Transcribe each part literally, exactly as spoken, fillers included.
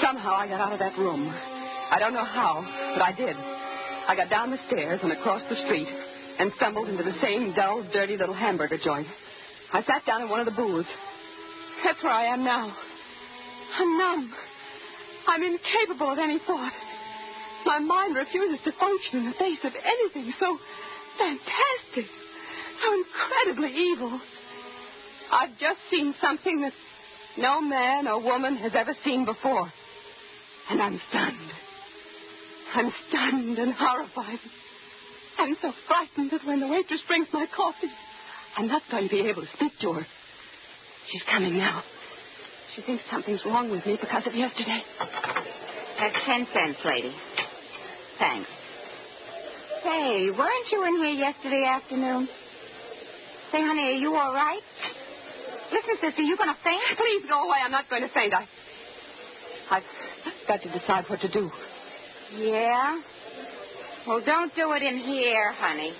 Somehow I got out of that room. I don't know how, but I did. I got down the stairs and across the street and stumbled into the same dull, dirty little hamburger joint. I sat down in one of the booths. That's where I am now. I'm numb. I'm incapable of any thought. My mind refuses to function in the face of anything so fantastic, so incredibly evil. I've just seen something that no man or woman has ever seen before. And I'm stunned. I'm stunned and horrified. I'm so frightened that when the waitress brings my coffee, I'm not going to be able to speak to her. She's coming now. She thinks something's wrong with me because of yesterday. That's ten cents, lady. Thanks. Say, weren't you in here yesterday afternoon? Say, honey, are you all right? Listen, sister, you going to faint? Please go away. I'm not going to faint. I... I've got to decide what to do. Yeah? Well, don't do it in here, honey.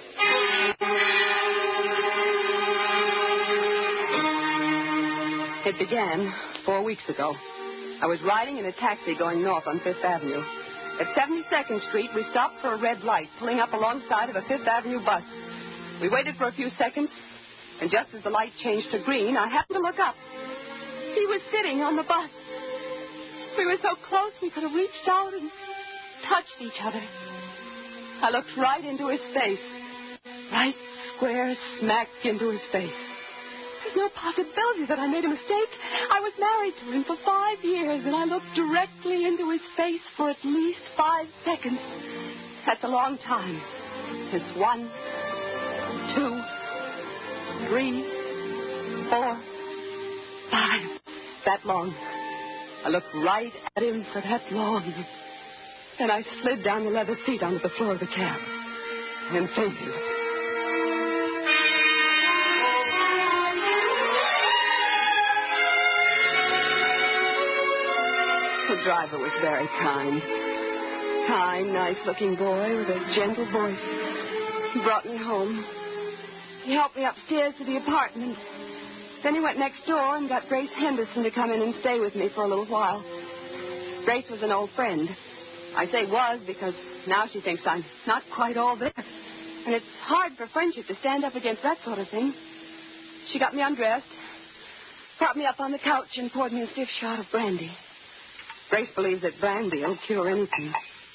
It began four weeks ago. I was riding in a taxi going north on Fifth Avenue. At seventy-second Street, we stopped for a red light, pulling up alongside of a Fifth Avenue bus. We waited for a few seconds, and just as the light changed to green, I happened to look up. He was sitting on the bus. We were so close we could have reached out and touched each other. I looked right into his face. Right square smack into his face. There's no possibility that I made a mistake. I was married to him for five years, and I looked directly into his face for at least five seconds. That's a long time. It's one, two, three, four, five. That long. I looked right at him for that long. Then I slid down the leather seat onto the floor of the cab and fainted. The driver was very kind. Kind, nice-looking boy with a gentle voice. He brought me home. He helped me upstairs to the apartment. Then he went next door and got Grace Henderson to come in and stay with me for a little while. Grace was an old friend. I say was because now she thinks I'm not quite all there. And it's hard for friendship to stand up against that sort of thing. She got me undressed, propped me up on the couch, and poured me a stiff shot of brandy. Grace believes that brandy will cure anything.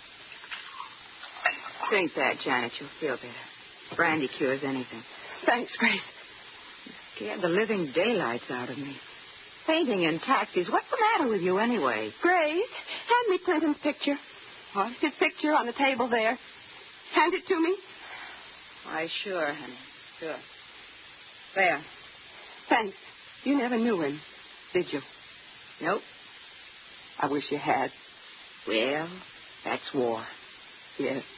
Drink that, Janet. You'll feel better. Brandy cures anything. Thanks, Grace. You scared the living daylights out of me. Fainting in taxis. What's the matter with you anyway? Grace, hand me Clinton's picture. What? His picture on the table there. Hand it to me. Why, sure, honey. Sure. There. Thanks. You never knew him, did you? Nope. I wish you had. Well, that's war. Yes. It's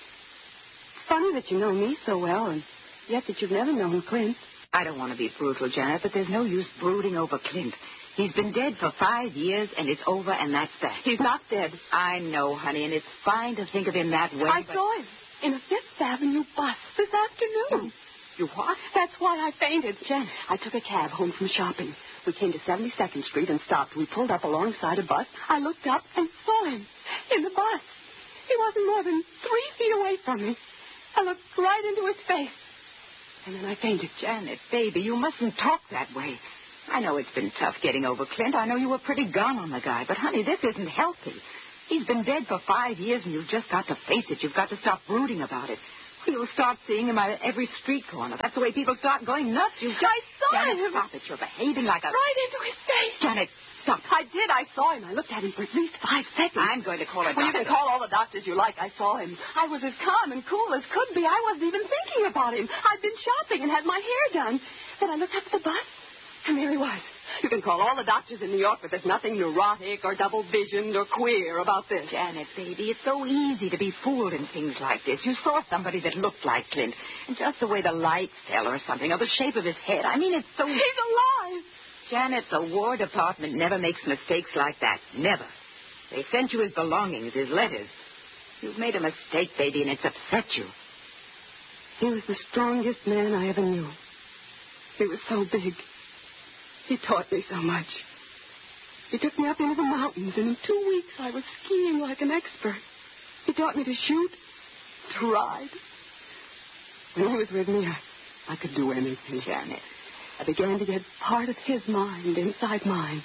funny that you know me so well, and yet that you've never known Clint. I don't want to be brutal, Janet, but there's no use brooding over Clint. He's been dead for five years, and it's over, and that's that. He's not dead. I know, honey, and it's fine to think of him that way. I but... saw him in a Fifth Avenue bus this afternoon. You what? That's why I fainted. Janet, I took a cab home from shopping. We came to seventy-second Street and stopped. We pulled up alongside a bus. I looked up and saw him in the bus. He wasn't more than three feet away from me. I looked right into his face. And then I fainted. Janet, baby, you mustn't talk that way. I know it's been tough getting over Clint. I know you were pretty gone on the guy. But, honey, this isn't healthy. He's been dead for five years, and you've just got to face it. You've got to stop brooding about it. You'll start seeing him at every street corner. That's the way people start going nuts. You just... I saw Janet, him. Stop it. You're behaving like a... Right into his face. Janet, stop. I did. I saw him. I looked at him for at least five seconds. I'm going to call a doctor. Well, you can call all the doctors you like. I saw him. I was as calm and cool as could be. I wasn't even thinking about him. I'd been shopping and had my hair done. Then I looked up at the bus, and there he was. You can call all the doctors in New York, but there's nothing neurotic or double-visioned or queer about this. Janet, baby, it's so easy to be fooled in things like this. You saw somebody that looked like Clint, and just the way the light fell or something, or the shape of his head. I mean, it's so... He's alive! Janet, the War Department never makes mistakes like that. Never. They sent you his belongings, his letters. You've made a mistake, baby, and it's upset you. He was the strongest man I ever knew. He was so big. He taught me so much. He took me up into the mountains, and in two weeks I was skiing like an expert. He taught me to shoot, to ride. When he was with me, I, I could do anything. Janet. I began to get part of his mind inside mine.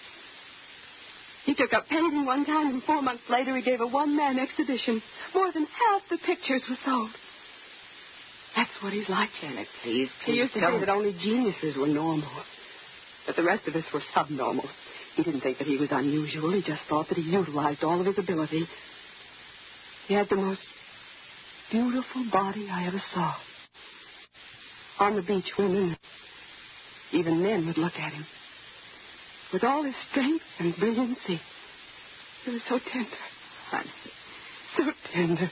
He took up painting one time, and four months later he gave a one-man exhibition. More than half the pictures were sold. That's what he's like. Janet, please, please He used to don't. say that only geniuses were normal, that the rest of us were subnormal. He didn't think that he was unusual. He just thought that he utilized all of his ability. He had the most beautiful body I ever saw. On the beach, women, even men, would look at him. With all his strength and brilliancy, he was so tender. Honey. So tender.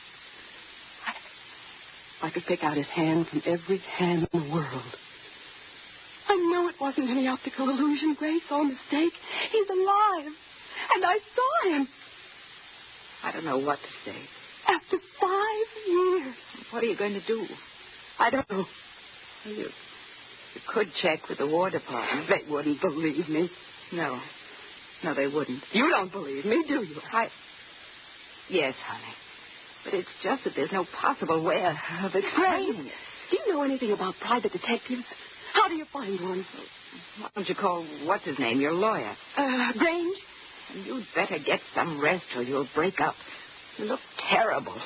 I, I could pick out his hand from every hand in the world. I know it wasn't any optical illusion, Grace, or mistake. He's alive. And I saw him. I don't know what to say. After five years. What are you going to do? I don't know. You, you could check with the War Department. They wouldn't believe me. No. No, they wouldn't. You don't believe me, do you? I... Yes, honey. But it's just that there's no possible way of explaining it. Do you know anything about private detectives? How do you find one? Why don't you call, what's his name, your lawyer? Uh, Grange? And you'd better get some rest or you'll break up. You look terrible.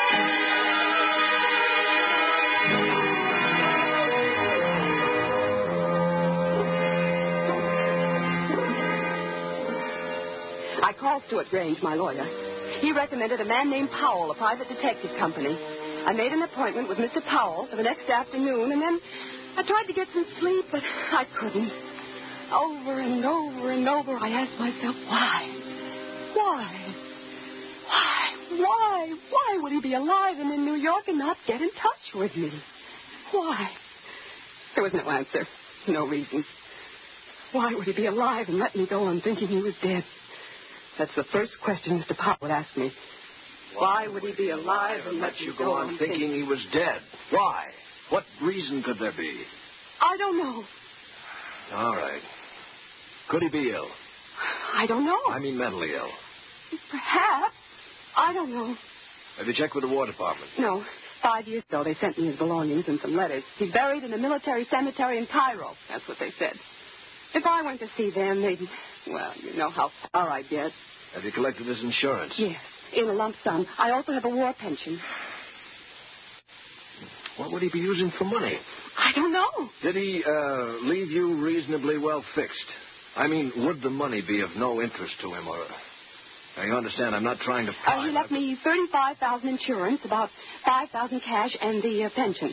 I called Stuart Grange, my lawyer. He recommended a man named Powell, a private detective company. I made an appointment with Mister Powell for the next afternoon, and then I tried to get some sleep, but I couldn't. Over and over and over, I asked myself, why? Why? Why? Why? Why would he be alive and in New York and not get in touch with me? Why? There was no answer, no reason. Why would he be alive and let me go on thinking he was dead? That's the first question Mister Powell would ask me. Why would he be alive and let you go on thinking thinking he was dead? Why? What reason could there be? I don't know. All right. Could he be ill? I don't know. I mean mentally ill. Perhaps. I don't know. Have you checked with the War Department? No. Five years ago, they sent me his belongings and some letters. He's buried in a military cemetery in Cairo. That's what they said. If I went to see them, they'd... Well, you know how far I get. Have you collected his insurance? Yes, in a lump sum. I also have a war pension. What would he be using for money? I don't know. Did he uh, leave you reasonably well fixed? I mean, would the money be of no interest to him, or... Now, you understand, I'm not trying to... Uh, he left me thirty-five thousand dollars insurance, about five thousand dollars cash, and the uh, pension.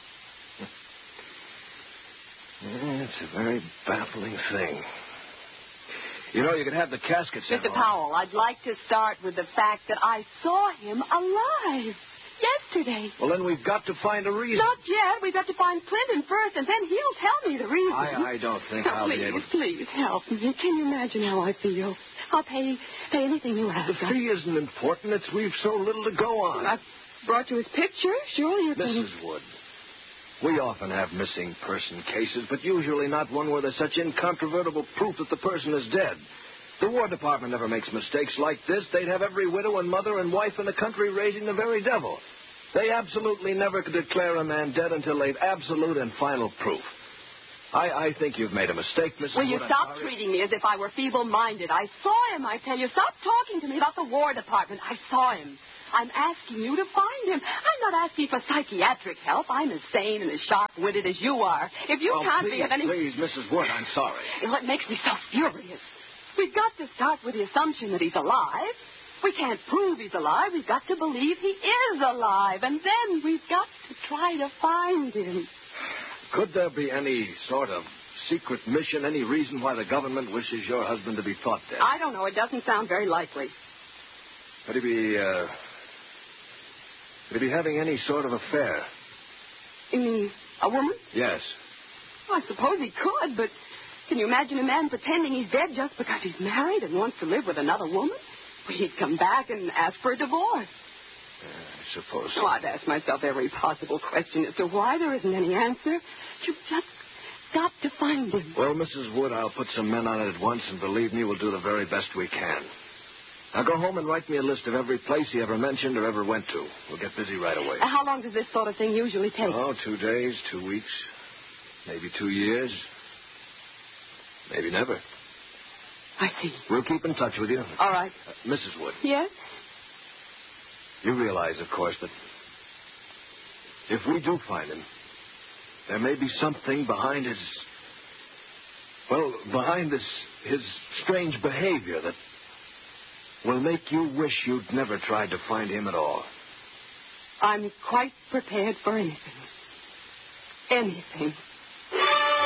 Yeah, it's a very baffling thing. You know, you could have the casket sent Mister home. Powell, I'd like to start with the fact that I saw him alive yesterday. Well, then we've got to find a reason. Not yet. We've got to find Clinton first, and then he'll tell me the reason. I, I don't think Now, I'll please, be able to... please help me. Can you imagine how I feel? I'll pay pay anything you ask. The fee isn't important. It's we've so little to go on. I've brought you his picture. Surely you can... Missus Wood, we often have missing person cases, but usually not one where there's such incontrovertible proof that the person is dead. The War Department never makes mistakes like this. They'd have every widow and mother and wife in the country raising the very devil. They absolutely never could declare a man dead until they've absolute and final proof. I, I think you've made a mistake, Missus Will you Wood. stop treating me as if I were feeble-minded? I saw him, I tell you. Stop talking to me about the War Department. I saw him. I'm asking you to find him. I'm not asking for psychiatric help. I'm as sane and as sharp-witted as you are. If you Oh, can't please, be of any... please, Missus Wood, I'm sorry. What makes me so furious? We've got to start with the assumption that he's alive. We can't prove he's alive. We've got to believe he is alive. And then we've got to try to find him. Could there be any sort of secret mission, any reason why the government wishes your husband to be thought dead? I don't know. It doesn't sound very likely. Could he be, uh... Could he be having any sort of affair? You mean a woman? Yes. I suppose he could, but can you imagine a man pretending he's dead just because he's married and wants to live with another woman? Well, he'd come back and ask for a divorce. Uh, I suppose so. Oh, I've asked myself every possible question as to why there isn't any answer. You just got to find him. Well, Missus Wood, I'll put some men on it at once, and believe me, we'll do the very best we can. Now go home and write me a list of every place he ever mentioned or ever went to. We'll get busy right away. Uh, how long does this sort of thing usually take? Oh, two days, two weeks, maybe two years, maybe never. I see. We'll keep in touch with you. All right. Uh, Missus Wood. Yes? You realize, of course, that if we do find him, there may be something behind his, well, behind this, his strange behavior that will make you wish you'd never tried to find him at all. I'm quite prepared for anything. Anything.